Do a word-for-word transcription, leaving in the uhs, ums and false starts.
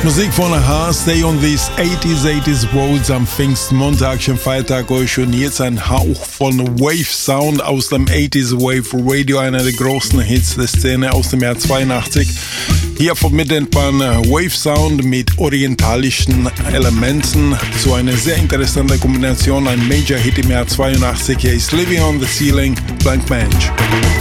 Musik von Aha, Stay on these eighties, eighties Roads am Pfingstmontagchen Feiertag euch und jetzt ein Hauch von Wave Sound aus dem eighties Wave Radio, einer der großen Hits der Szene aus dem Jahr zweiundachtzig. Hier vermittelt man Wave Sound mit orientalischen Elementen zu einer sehr interessanten Kombination, ein Major Hit im Jahr zweiundachtzig. Hier ist Living on the Ceiling, Blank Manch.